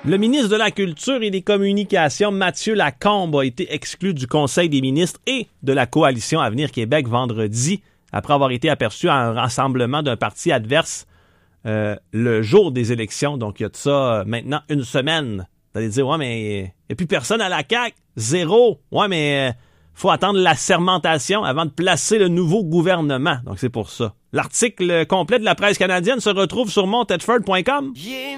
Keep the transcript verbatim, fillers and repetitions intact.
Le ministre de la Culture et des Communications, Mathieu Lacombe, a été exclu du Conseil des ministres et de la coalition Avenir Québec vendredi, après avoir été aperçu à un rassemblement d'un parti adverse euh, le jour des élections. Donc, il y a de ça euh, maintenant une semaine. Vous allez dire, ouais, mais il n'y a plus personne à la C A Q. Zéro. Ouais, mais... Euh, faut attendre la sermentation avant de placer le nouveau gouvernement. Donc, c'est pour ça. L'article complet de la presse canadienne se retrouve sur mon tedford point com. Yeah.